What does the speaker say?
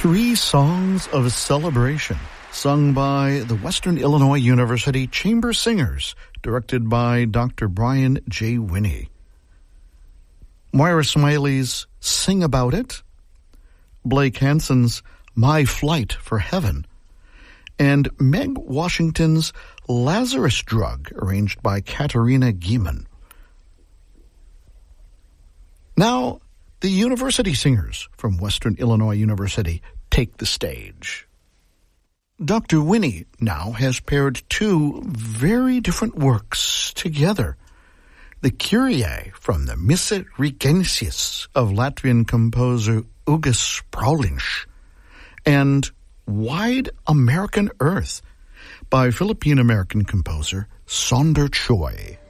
Three songs of celebration, sung by the Western Illinois University Chamber Singers, directed by Dr. Brian J. Winnie. Moira Smiley's Sing About It, Blake Hansen's My Flight for Heaven, and Meg Washington's Lazarus Drug, arranged by Katarina Gieman. Now, the University Singers from Western Illinois University take the stage. Dr. Winnie now has paired two very different works together. The Kyrie from the Missa Regensis of Latvian composer Ugas Sprauliņš, and Wide American Earth by Philippine-American composer Sonder Choi.